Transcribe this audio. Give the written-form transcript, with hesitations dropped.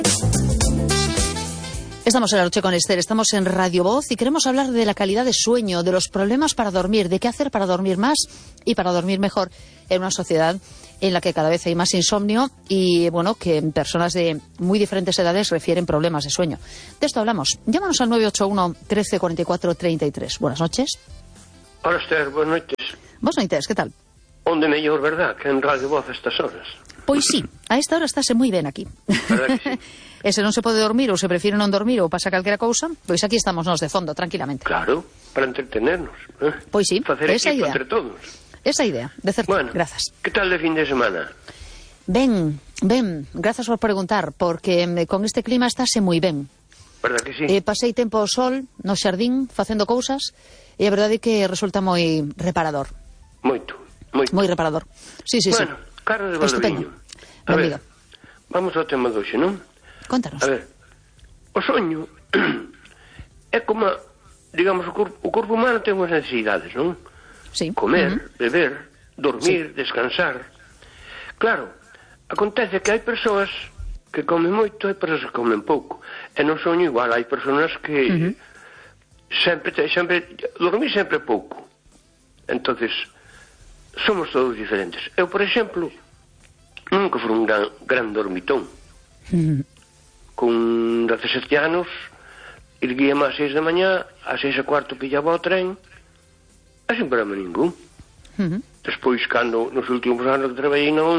Estamos en La Noche con Esther, estamos en Radio Voz y queremos hablar de la calidad de sueño, de los problemas para dormir, de qué hacer para dormir más y para dormir mejor en una sociedad en la que cada vez hay más insomnio y, bueno, que en personas de muy diferentes edades refieren problemas de sueño. De esto hablamos. Llámanos al 981 13 44 33. Buenas noches. Hola, Esther, buenas noches. Buenas noches, que tal? Onde mellor, verdad, que en Radio Voz a estas horas? Pois sí, a esta hora estáse moi ben aquí. Verdad que sí? E se non se pode dormir ou se prefire non dormir ou pasa calquera cousa, pois aquí estamos nós de fondo, tranquilamente. Claro, para entretenernos. Pois sí, Facer esa equipo idea. entre todos. Esa idea, de certo, Bueno, grazas. que tal de fin de semana? Ben, grazas por preguntar, porque con este clima estáse moi ben. Verdad que sí? Pasei tempo ao sol, no xardín, facendo cousas, e a verdade é que resulta moi reparador. Moito, moito. Moi reparador. Sí, sí, Bueno, sí. carne de Estupendo. Valdoviño. A Benvido. ver, vamos ao tema doxe, non? Contanos. A ver, o soño é como, digamos, o corpo humano ten unhas necesidades, non? Sí. Comer, beber, dormir, descansar. Claro, acontece que hai persoas que comen moito e persoas que comen pouco. E non soño igual, hai persoas que sempre dormir sempre pouco. Entonces, somos todos diferentes. Eu, por exemplo, nunca fui un gran dormitón. Con 17 anos, erguíame ás 6 da mañá, ás 6:15 pillaba o tren, e sin problema ningún. Despois, cando nos últimos anos que traballei na